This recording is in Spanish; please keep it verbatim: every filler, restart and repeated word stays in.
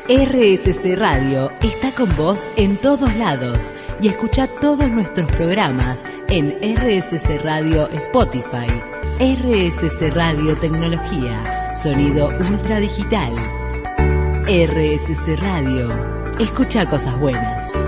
R S C Radio está con vos en todos lados y escucha todos nuestros programas en R S C Radio Spotify. R S C Radio Tecnología, sonido ultra digital. R S C Radio, escucha cosas buenas.